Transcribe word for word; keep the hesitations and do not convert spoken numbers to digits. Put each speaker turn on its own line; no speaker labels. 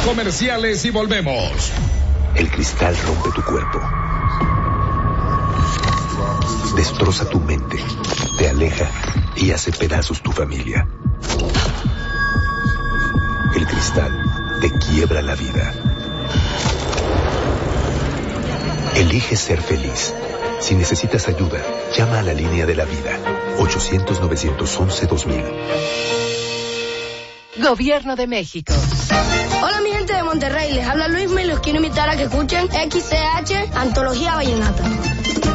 comerciales y volvemos.
El cristal rompe tu cuerpo, destroza tu mente, te aleja y hace pedazos tu familia. El cristal te quiebra la vida. Elige ser feliz. Si necesitas ayuda, llama a la línea de la vida. ochocientos, novecientos once, dos mil.
Gobierno de México.
Hola, mi gente de Monterrey. Les habla Luisma y los quiero invitar a que escuchen X C H Antología Vallenata.